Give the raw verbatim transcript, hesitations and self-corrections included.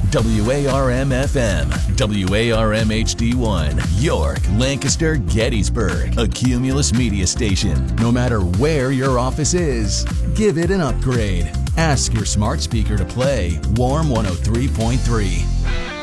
W A R M F M, W A R M H D one, York, Lancaster, Gettysburg, a Cumulus media station. No matter where your office is, give it an upgrade. Ask your smart speaker to play Warm one oh three point three.